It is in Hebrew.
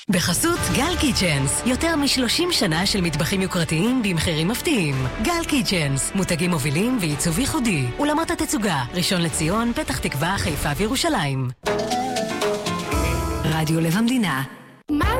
בחסות גל קיצ'נס, יותר מ-30 שנה של מטבחים יוקרתיים במחירים מפתיעים. גל קיצ'נס, מותגים מובילים ועיצוב ייחודי. אולמות התצוגה, ראשון לציון, פתח תקווה, חיפה וירושלים. רדיו לב המדינה. מה